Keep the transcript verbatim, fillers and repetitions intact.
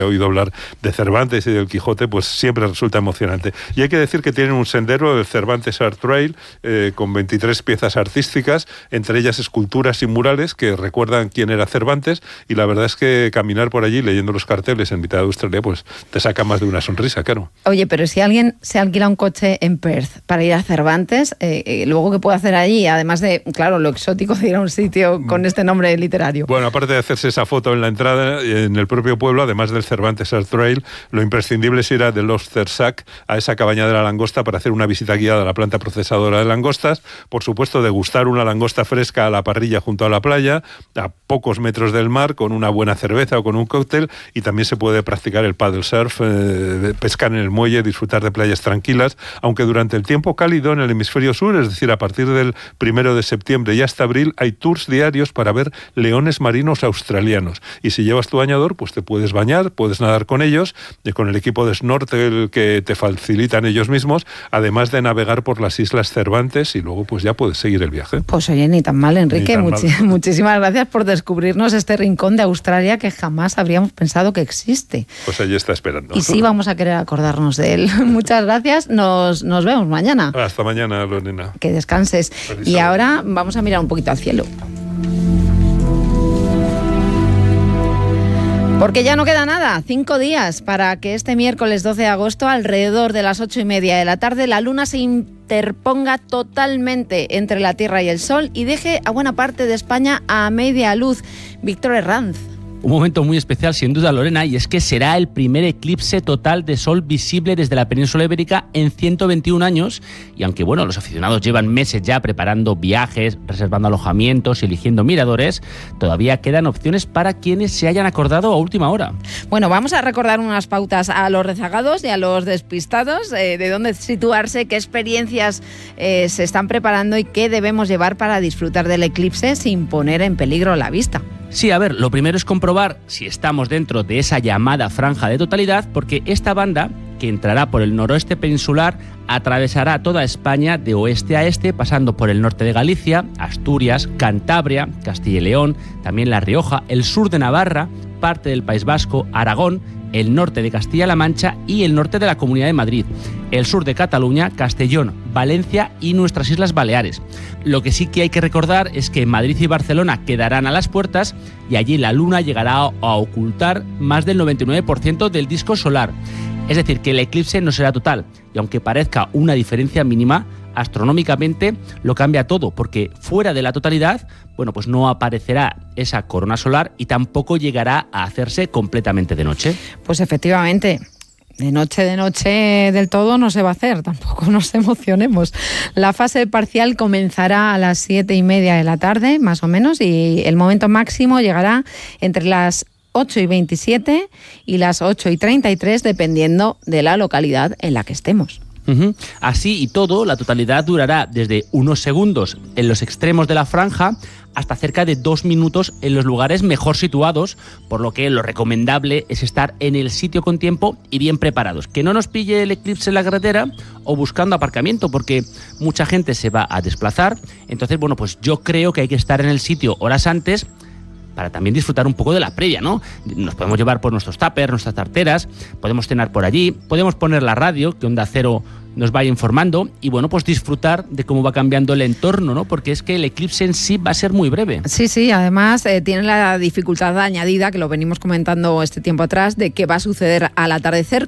he oído hablar de Cervantes y del Quijote, pues siempre resulta emocionante. Y hay que decir que tienen un sendero, el Cervantes Art Trail, eh, con veintitrés piezas artísticas, entre ellas esculturas y murales que recuerdan quién era Cervantes, y la verdad es que caminar por allí leyendo los carteles en mitad de Australia, pues te saca más de una sonrisa, claro. Oye, pero si alguien se alquila un coche en Perth para ir a Cervantes, eh, eh, luego ¿qué puede hacer allí? Además de, claro, lo exótico de ir a un sitio con este nombre literario. Bueno, aparte de hacerse esa foto en la entrada, en el propio pueblo, además del Cervantes Art Trail, lo imprescindible es ir a The Lobster Shack, a esa cabaña de la langosta, para hacer una visita guiada a la planta procesadora de langostas, por supuesto degustar una langosta fresca a la parrilla junto a la playa, a pocos metros del mar, con una buena cerveza o con un cóctel, y también se puede practicar el paddle surf, eh, pescar en el muelle, disfrutar de playas tranquilas, aunque durante el tiempo cálido en el hemisferio sur, es decir, a partir del primero de septiembre y hasta abril, hay tours diarios para ver leones marinos australianos, y si llevas tu bañador, pues te puedes bañar, puedes nadar con ellos, y con el equipo de snorkel que te facilitan ellos mismos, además de navegar por las islas Cervantes, y luego pues ya puedes seguir el viaje. Pues oye, ni tan mal, Enrique. Tan Muchi- mal. Muchísimas gracias por descubrirnos este rincón de Australia que jamás habríamos pensado que existe. Pues allí está esperando. Y sí vamos a querer acordarnos de él. Muchas gracias. Nos, nos vemos mañana. Hasta mañana, Lorena. Que descanses. Feliz Y sábado. ahora vamos a mirar un poquito al cielo. Porque ya no queda nada, cinco días para que este miércoles doce de agosto, alrededor de las ocho y media de la tarde, la luna se interponga totalmente entre la Tierra y el Sol y deje a buena parte de España a media luz. Víctor Herranz. Un momento muy especial, sin duda, Lorena, y es que será el primer eclipse total de sol visible desde la península ibérica en ciento veintiún años. Y aunque, bueno, los aficionados llevan meses ya preparando viajes, reservando alojamientos y eligiendo miradores, todavía quedan opciones para quienes se hayan acordado a última hora. Bueno, vamos a recordar unas pautas a los rezagados y a los despistados, eh, de dónde situarse, qué experiencias eh, se están preparando y qué debemos llevar para disfrutar del eclipse sin poner en peligro la vista. Sí, a ver, lo primero es comprobar si estamos dentro de esa llamada franja de totalidad, porque esta banda, que entrará por el noroeste peninsular, atravesará toda España de oeste a este, pasando por el norte de Galicia, Asturias, Cantabria, Castilla y León, también La Rioja, el sur de Navarra, parte del País Vasco, Aragón, el norte de Castilla-La Mancha y el norte de la Comunidad de Madrid, el sur de Cataluña, Castellón, Valencia y nuestras Islas Baleares. Lo que sí que hay que recordar es que Madrid y Barcelona quedarán a las puertas y allí la luna llegará a ocultar más del noventa y nueve por ciento del disco solar. Es decir, que el eclipse no será total, y aunque parezca una diferencia mínima, astronómicamente lo cambia todo, porque fuera de la totalidad, bueno, pues no aparecerá esa corona solar y tampoco llegará a hacerse completamente de noche. Pues efectivamente, de noche, de noche del todo no se va a hacer, tampoco nos emocionemos. La fase parcial comenzará a las siete y media de la tarde, más o menos, y el momento máximo llegará entre las ocho y veintisiete y las ocho y treinta y tres, dependiendo de la localidad en la que estemos. Uh-huh. Así y todo, la totalidad durará desde unos segundos en los extremos de la franja hasta cerca de dos minutos en los lugares mejor situados, por lo que lo recomendable es estar en el sitio con tiempo y bien preparados. Que no nos pille el eclipse en la carretera o buscando aparcamiento, porque mucha gente se va a desplazar. Entonces, bueno, pues yo creo que hay que estar en el sitio horas antes para también disfrutar un poco de la previa, ¿no? Nos podemos llevar por nuestros tuppers, nuestras tarteras, podemos cenar por allí, podemos poner la radio, que Onda Cero nos vaya informando, y bueno, pues disfrutar de cómo va cambiando el entorno, ¿no? Porque es que el eclipse en sí va a ser muy breve. Sí, sí, además eh, tiene la dificultad añadida, que lo venimos comentando este tiempo atrás, de que va a suceder al atardecer,